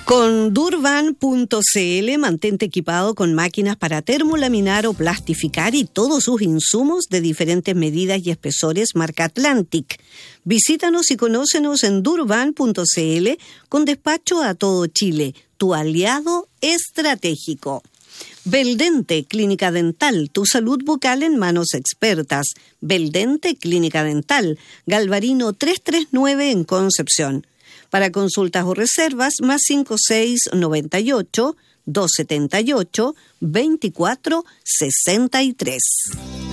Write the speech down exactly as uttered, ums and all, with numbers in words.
Con Durban punto c l mantente equipado con máquinas para termolaminar o plastificar y todos sus insumos de diferentes medidas y espesores marca Atlantic. Visítanos y conócenos en Durban punto c l con despacho a todo Chile, tu aliado estratégico. Beldente Clínica Dental, tu salud bucal en manos expertas. Beldente Clínica Dental, Galvarino trescientos treinta y nueve en Concepción. Para consultas o reservas, más cinco seis nueve ocho, dos siete ocho, dos cuatro seis tres.